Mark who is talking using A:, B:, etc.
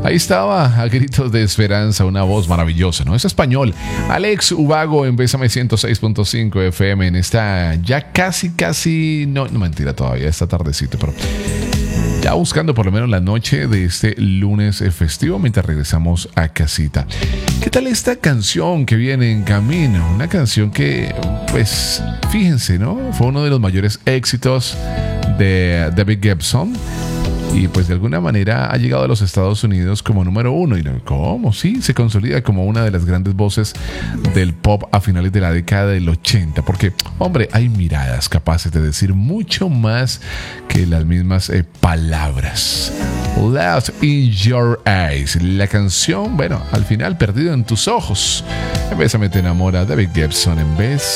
A: Ahí estaba, a gritos de esperanza, una voz maravillosa, ¿no? Es español. Alex Ubago en Bésame 106.5 FM en esta ya casi, no mentira todavía, está tardecito, pero ya buscando por lo menos la noche de este lunes festivo mientras regresamos a casita. ¿Qué tal esta canción que viene en camino? Una canción que, pues, fíjense, ¿no? Fue uno de los mayores éxitos de David Gibson. Y pues de alguna manera ha llegado a los Estados Unidos como número uno. ¿Y cómo? Sí, se consolida como una de las grandes voces del pop a finales de la década del 80. Porque, hombre, hay miradas capaces de decir mucho más que las mismas palabras. Lost in Your Eyes. La canción, bueno, al final perdido en tus ojos. Bésame te enamora, David Gibson en vez